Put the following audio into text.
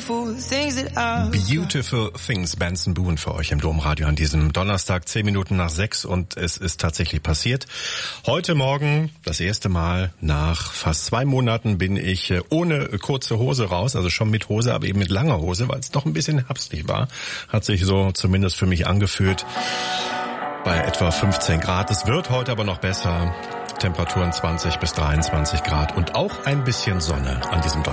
Beautiful Things, Benson Boone für euch im Domradio an diesem Donnerstag, 10 Minuten nach 6 und es ist tatsächlich passiert. Heute Morgen, das erste Mal nach fast 2 Monaten, bin ich ohne kurze Hose raus, also schon mit Hose, aber eben mit langer Hose, weil es doch ein bisschen herbstlich war. Hat sich so zumindest für mich angefühlt bei etwa 15 Grad. Es wird heute aber noch besser. Temperaturen 20 bis 23 Grad und auch ein bisschen Sonne an diesem Donnerstag.